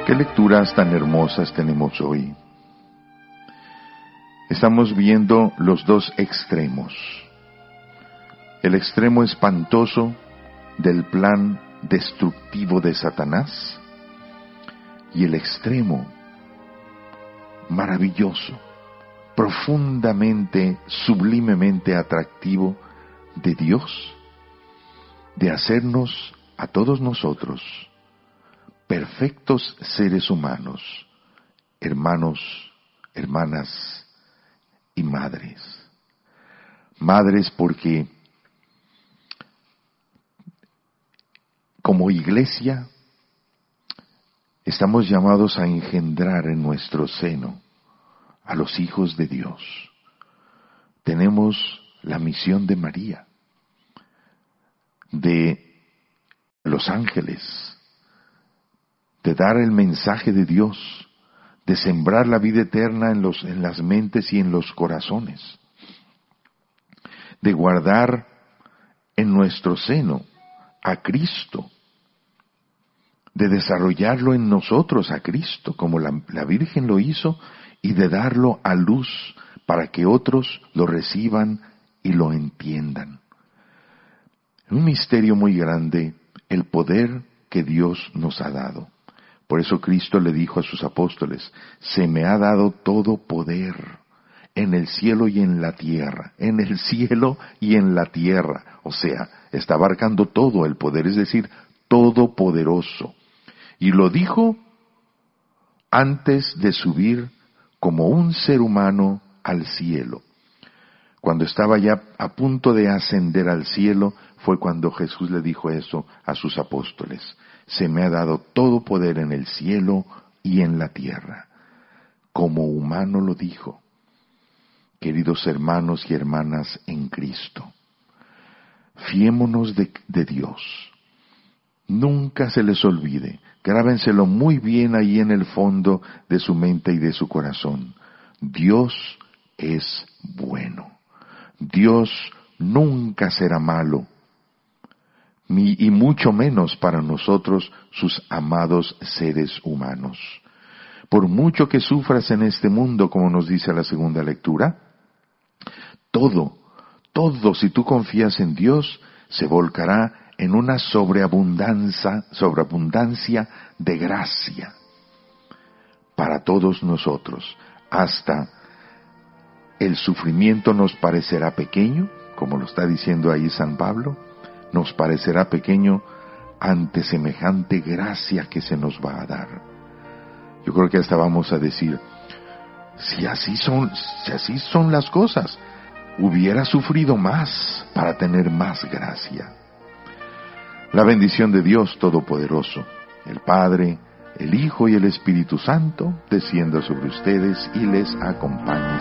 Qué lecturas tan hermosas tenemos hoy. Estamos viendo los dos extremos. El extremo espantoso del plan destructivo de Satanás y el extremo maravilloso, profundamente, sublimemente atractivo de Dios, de hacernos a todos nosotros perfectos seres humanos, hermanos, hermanas y madres. Madres porque como iglesia estamos llamados a engendrar en nuestro seno a los hijos de Dios. Tenemos la misión de María, de los ángeles, de dar el mensaje de Dios, de sembrar la vida eterna en las mentes y en los corazones, de guardar en nuestro seno a Cristo, de desarrollarlo en nosotros a Cristo, como la Virgen lo hizo, y de darlo a luz para que otros lo reciban y lo entiendan. Un misterio muy grande, el poder que Dios nos ha dado. Por eso Cristo le dijo a sus apóstoles, se me ha dado todo poder en el cielo y en la tierra, en el cielo y en la tierra. O sea, está abarcando todo el poder, es decir, todopoderoso. Y lo dijo antes de subir como un ser humano al cielo. Cuando estaba ya a punto de ascender al cielo, fue cuando Jesús le dijo eso a sus apóstoles. Se me ha dado todo poder en el cielo y en la tierra. Como humano lo dijo. Queridos hermanos y hermanas en Cristo, fiémonos de Dios. Nunca se les olvide, grábenselo muy bien ahí en el fondo de su mente y de su corazón. Dios es bueno. Dios nunca será malo, y mucho menos para nosotros, sus amados seres humanos. Por mucho que sufras en este mundo, como nos dice la segunda lectura, todo, si tú confías en Dios, se volcará en una sobreabundancia de gracia para todos nosotros. Hasta el sufrimiento nos parecerá pequeño, como lo está diciendo ahí San Pablo, nos parecerá pequeño ante semejante gracia que se nos va a dar. Yo creo que hasta vamos a decir, si así son las cosas, hubiera sufrido más para tener más gracia. La bendición de Dios Todopoderoso, el Padre, el Hijo y el Espíritu Santo, descienda sobre ustedes y les acompañe